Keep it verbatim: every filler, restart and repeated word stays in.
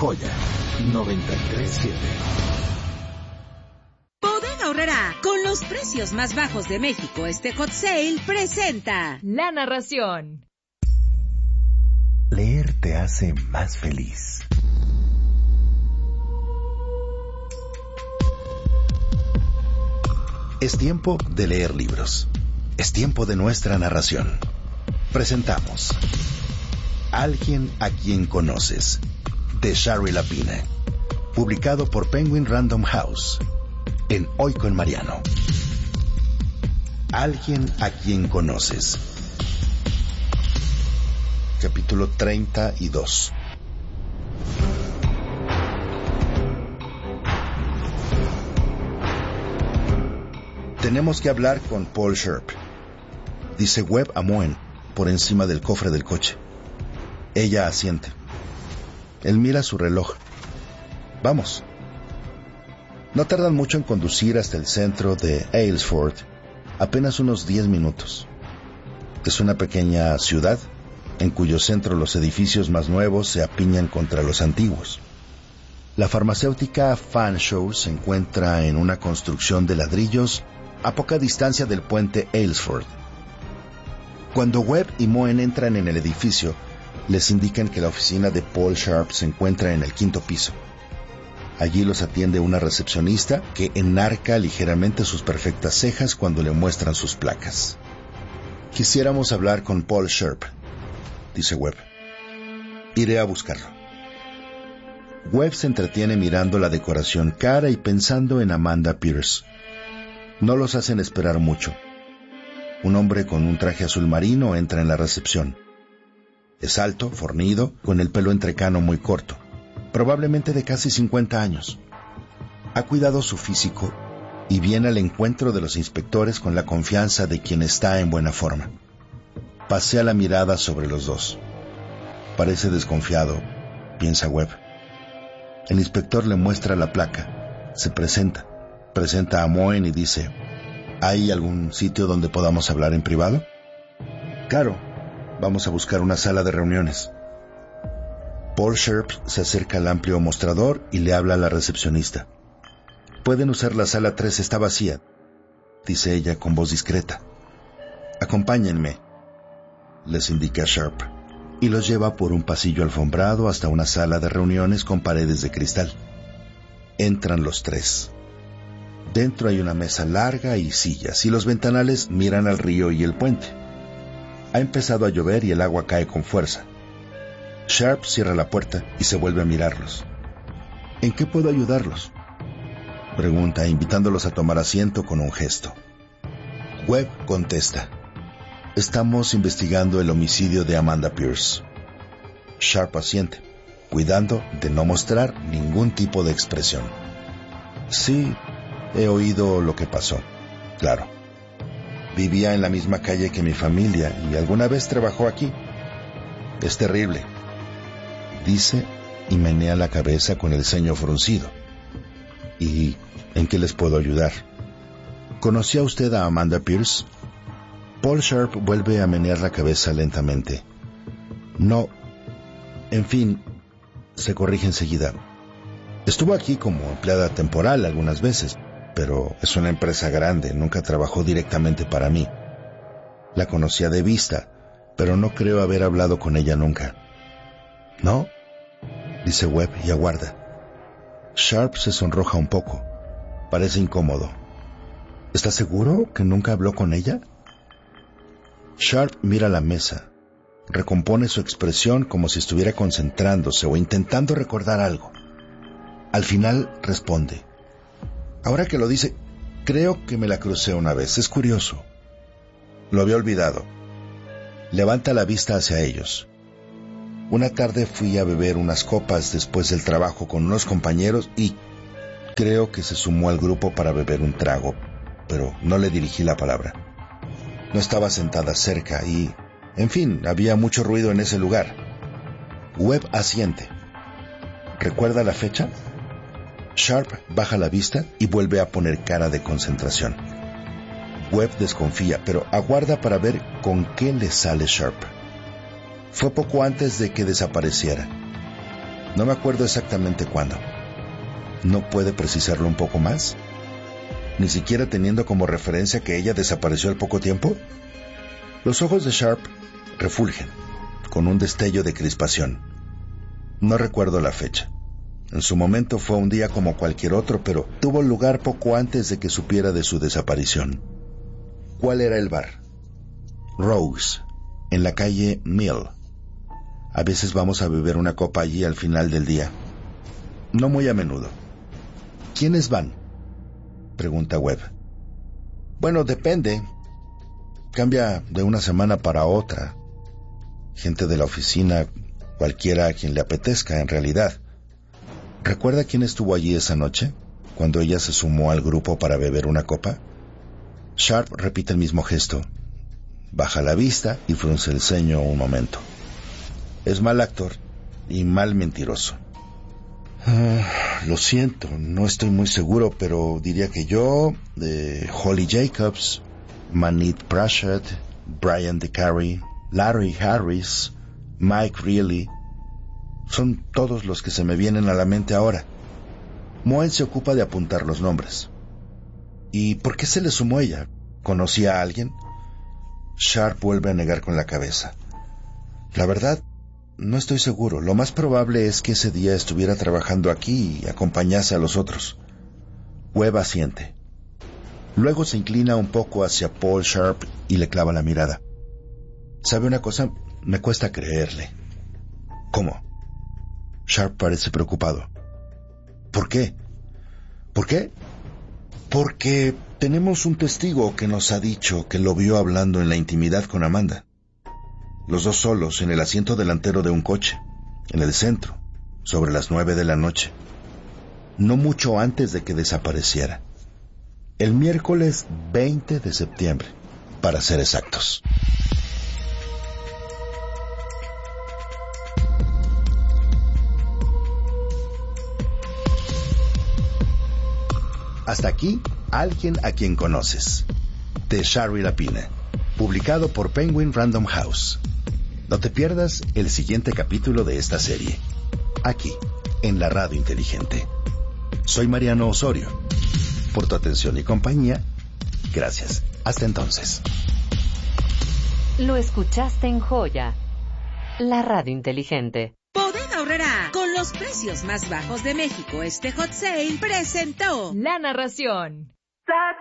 Joya noventa y tres punto siete. Bodega Aurrerá, con los precios más bajos de México, este Hot Sale presenta La Narración. Leer te hace más feliz. Es tiempo de leer libros. Es tiempo de nuestra narración. Presentamos Alguien a quien conoces, de Shari Lapine, publicado por Penguin Random House, en Hoy con Mariano. Alguien a quien conoces. Capítulo treinta y dos. Tenemos que hablar con Paul Sharp, dice Webb a Moen por encima del cofre del coche. Ella asiente. Él mira su reloj. Vamos. No tardan mucho en conducir hasta el centro de Aylesford, apenas unos diez minutos. Es una pequeña ciudad en cuyo centro los edificios más nuevos se apiñan contra los antiguos. La farmacéutica Fanshawe se encuentra en una construcción de ladrillos a poca distancia del puente Aylesford. Cuando Webb y Moen entran en el edificio, les indican que la oficina de Paul Sharp se encuentra en el quinto piso. Allí los atiende una recepcionista que enarca ligeramente sus perfectas cejas cuando le muestran sus placas. Quisiéramos hablar con Paul Sharp, dice Webb. Iré a buscarlo. Webb se entretiene mirando la decoración cara y pensando en Amanda Pierce. No los hacen esperar mucho. Un hombre con un traje azul marino entra en la recepción. Es alto, fornido, con el pelo entrecano muy corto, probablemente de casi cincuenta años. Ha cuidado su físico y viene al encuentro de los inspectores con la confianza de quien está en buena forma. Pasea la mirada sobre los dos. Parece desconfiado, piensa Webb. El inspector le muestra la placa. Se presenta. Presenta a Moen y dice: ¿hay algún sitio donde podamos hablar en privado? Claro, vamos a buscar una sala de reuniones. Paul Sharp se acerca al amplio mostrador y le habla a la recepcionista. Pueden usar la sala tres, está vacía, dice ella con voz discreta. Acompáñenme, les indica Sharp, y los lleva por un pasillo alfombrado hasta una sala de reuniones con paredes de cristal. Entran los tres. Dentro hay una mesa larga y sillas, y los ventanales miran al río y el puente. Ha empezado a llover y el agua cae con fuerza. Sharp cierra la puerta y se vuelve a mirarlos. ¿En qué puedo ayudarlos?, pregunta, invitándolos a tomar asiento con un gesto. Webb contesta: estamos investigando el homicidio de Amanda Pierce. Sharp asiente, cuidando de no mostrar ningún tipo de expresión. Sí, he oído lo que pasó, claro. Vivía en la misma calle que mi familia y alguna vez trabajó aquí. Es terrible, dice y menea la cabeza con el ceño fruncido. ¿Y en qué les puedo ayudar? ¿Conocía usted a Amanda Pierce? Paul Sharp vuelve a menear la cabeza lentamente. No. En fin, se corrige enseguida. Estuvo aquí como empleada temporal algunas veces, pero es una empresa grande, nunca trabajó directamente para mí. La conocía de vista, pero no creo haber hablado con ella nunca. ¿No?, dice Webb y aguarda. Sharp se sonroja un poco. Parece incómodo. ¿Está seguro que nunca habló con ella? Sharp mira la mesa. Recompone su expresión como si estuviera concentrándose o intentando recordar algo. Al final responde: ahora que lo dice, creo que me la crucé una vez. Es curioso. Lo había olvidado. Levanta la vista hacia ellos. Una tarde fui a beber unas copas después del trabajo con unos compañeros y creo que se sumó al grupo para beber un trago, pero no le dirigí la palabra. No estaba sentada cerca y, en fin, había mucho ruido en ese lugar. Webb asiente. ¿Recuerda la fecha? Sharp baja la vista y vuelve a poner cara de concentración. Webb desconfía, pero aguarda para ver con qué le sale Sharp. Fue poco antes de que desapareciera. No me acuerdo exactamente cuándo. ¿No puede precisarlo un poco más? ¿Ni siquiera teniendo como referencia que ella desapareció al poco tiempo? Los ojos de Sharp refulgen, con un destello de crispación. No recuerdo la fecha. En su momento fue un día como cualquier otro, pero tuvo lugar poco antes de que supiera de su desaparición. ¿Cuál era el bar? Rose, en la calle Mill. A veces vamos a beber una copa allí al final del día. No muy a menudo. ¿Quiénes van?, pregunta Webb. Bueno, depende. Cambia de una semana para otra. Gente de la oficina, cualquiera a quien le apetezca, en realidad. ¿Recuerda quién estuvo allí esa noche, cuando ella se sumó al grupo para beber una copa? Sharp repite el mismo gesto. Baja la vista y frunce el ceño un momento. Es mal actor y mal mentiroso. Uh, lo siento, no estoy muy seguro, pero diría que yo, eh, Holly Jacobs, Manit Prashad, Brian DeCarry, Larry Harris, Mike Reilly, son todos los que se me vienen a la mente ahora. Moen se ocupa de apuntar los nombres. ¿Y por qué se le sumó ella? ¿Conocía a alguien? Sharp vuelve a negar con la cabeza. La verdad, no estoy seguro. Lo más probable es que ese día estuviera trabajando aquí y acompañase a los otros. Webb asiente. Luego se inclina un poco hacia Paul Sharp y le clava la mirada. ¿Sabe una cosa? Me cuesta creerle. ¿Cómo? Sharp parece preocupado. ¿Por qué? ¿Por qué? Porque tenemos un testigo que nos ha dicho que lo vio hablando en la intimidad con Amanda. Los dos solos en el asiento delantero de un coche, en el centro, sobre las nueve de la noche. No mucho antes de que desapareciera. El miércoles veinte de septiembre, para ser exactos. Hasta aquí, Alguien a quien conoces, de Shari Lapine, publicado por Penguin Random House. No te pierdas el siguiente capítulo de esta serie, aquí, en la Radio Inteligente. Soy Mariano Osorio. Por tu atención y compañía, gracias. Hasta entonces. Lo escuchaste en Joya, la Radio Inteligente. Bodega Aurrerá, con los precios más bajos de México, este hot sale presentó la narración.